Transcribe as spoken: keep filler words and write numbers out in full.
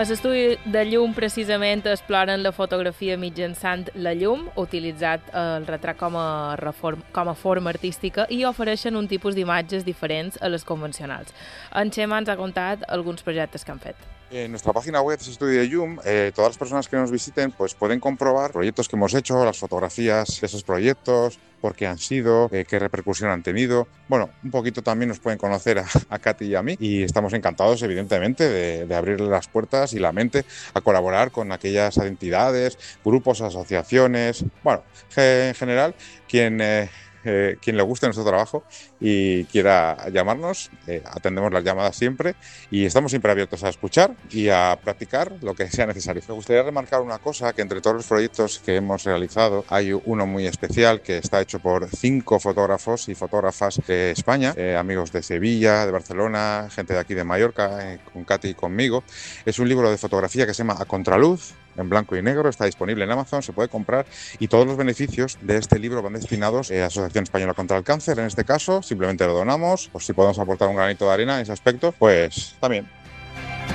A l'estudi de llum precisament exploren la fotografia mitjançant la llum, utilitzat el retrat com a, reform, com a forma artística, i ofereixen un tipus d'imatges diferents a les convencionals. En Xema ens ha contat alguns projectes que han fet. En nuestra página web, ese estudio de Llum, eh, todas las personas que nos visiten pues pueden comprobar proyectos que hemos hecho, las fotografías de esos proyectos, por qué han sido, eh, qué repercusión han tenido. Bueno, un poquito también nos pueden conocer a, a Katy y a mí y estamos encantados, evidentemente, de, de abrirle las puertas y la mente a colaborar con aquellas entidades, grupos, asociaciones, bueno, en general, quien... Eh, Eh, quien le guste nuestro trabajo y quiera llamarnos, eh, atendemos las llamadas siempre y estamos siempre abiertos a escuchar y a practicar lo que sea necesario. Me gustaría remarcar una cosa, que entre todos los proyectos que hemos realizado hay uno muy especial que está hecho por cinco fotógrafos y fotógrafas de España, eh, amigos de Sevilla, de Barcelona, gente de aquí de Mallorca, eh, con Katy y conmigo. Es un libro de fotografía que se llama A Contraluz, en blanco y negro, está disponible en Amazon, se puede comprar y todos los beneficios de este libro van destinados a la Asociación Española contra el Cáncer. En este caso, simplemente lo donamos, o si podemos aportar un granito de arena en ese aspecto, pues también.